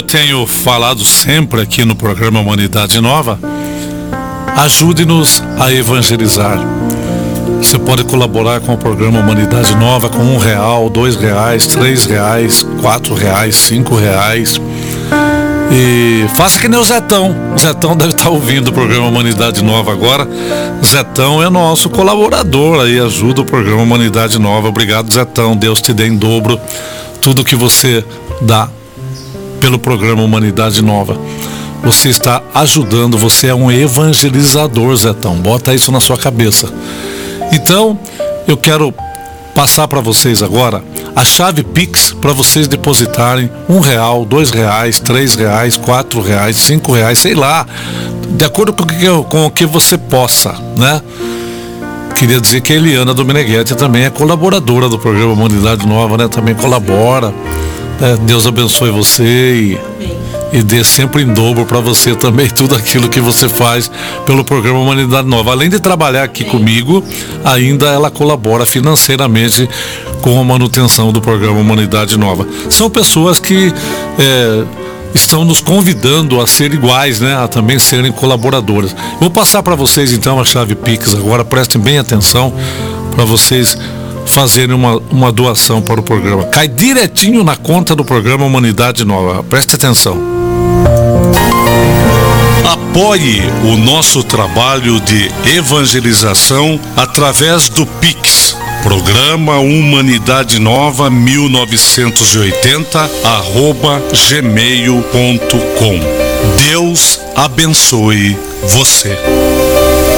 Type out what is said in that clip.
tenho falado sempre aqui no programa Humanidade Nova, ajude-nos a evangelizar. Você pode colaborar com o programa Humanidade Nova com R$1, R$2, R$3, R$4, R$5. E faça que nem o Zetão. O Zetão deve estar ouvindo o programa Humanidade Nova agora. O Zetão é nosso colaborador aí, ajuda o programa Humanidade Nova. Obrigado, Zetão. Deus te dê em dobro tudo que você dá pelo programa Humanidade Nova. Você está ajudando, você é um evangelizador, Zetão. Bota isso na sua cabeça. Então, eu quero passar para vocês agora a chave Pix para vocês depositarem R$1, R$2, R$3, R$4, R$5, sei lá, de acordo com o que você possa, né? Queria dizer que a Eliana Domeneghetti também é colaboradora do programa Humanidade Nova, né? Também colabora. Deus abençoe você e dê sempre em dobro para você também tudo aquilo que você faz pelo programa Humanidade Nova. Além de trabalhar aqui comigo, ainda ela colabora financeiramente com a manutenção do programa Humanidade Nova. São pessoas que estão nos convidando a ser iguais, né? A também serem colaboradoras. Vou passar para vocês então a chave Pix agora, prestem bem atenção para vocês fazerem uma doação para o programa. Cai direitinho na conta do programa Humanidade Nova. Preste atenção. Apoie o nosso trabalho de evangelização através do Pix. Programa Humanidade Nova 1980 @gmail.com. Deus abençoe você.